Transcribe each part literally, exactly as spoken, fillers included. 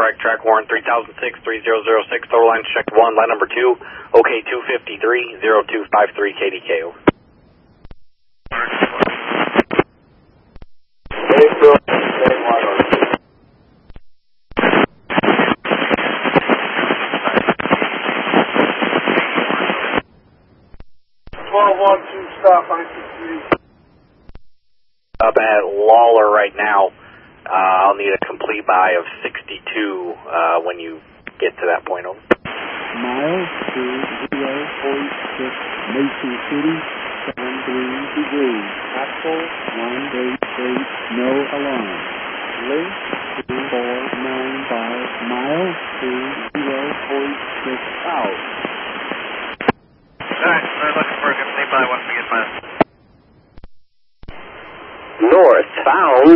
correct. Track warrant three thousand six, three zero zero six, total line check one, line number two, OK two fifty-three, zero two five three K D K, over. twelve one two, stop, I sixty-three. Up at Lawler right now. Uh, I'll need a complete buy of sixty-two uh, when you get to that point, over. Miles to zero point six, Mason City, seven three degrees. Axel, one eight eight, no alarm. Link, two four nine five, miles to zero point six, out. Alright, we're looking for a complete buy once we get past. Northbound.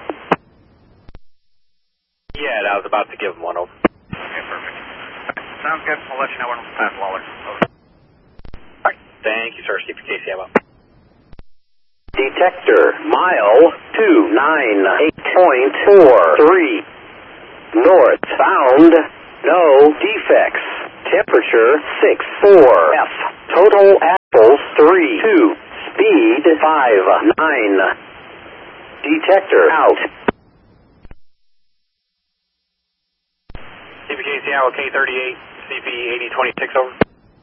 Yeah, I was about to give him one, over. Okay, perfect. Sounds good. We'll let you know when we're past Lawler. Over. Alright, thank you, sir. C P K C, I'm up. Detector, mile two nine eight point four three. Northbound, no defects. Temperature six four F. Total apples three two. Speed five nine. Detector out. C P K C, Iowa K thirty-eight, C P eighty twenty-six, over.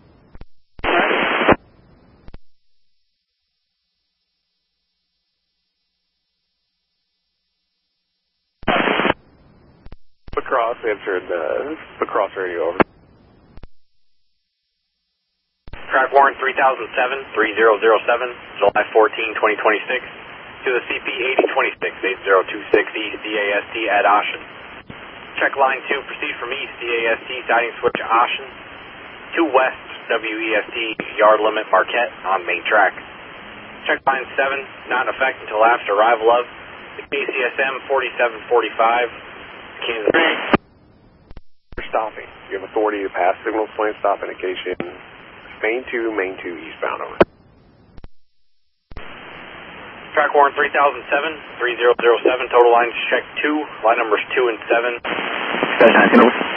Across, answered uh, across radio, over. Track warrant three thousand seven, three zero zero seven, July fourteenth, twenty twenty-six, to the C P eighty twenty-six, eight zero two six East D A S T at Ocean. Check line two, proceed from East D A S T, siding switch Ocean. two West W E S T, yard limit Marquette on main track. Check line seven, not in effect until after arrival of the K C S M forty-seven forty-five, Kansas City. You're stopping. You have authority to pass signal slant stop indication. Main two, main two, eastbound, over. Track warrant three thousand seven, three zero zero seven, total lines check two, line numbers two and seven. Station,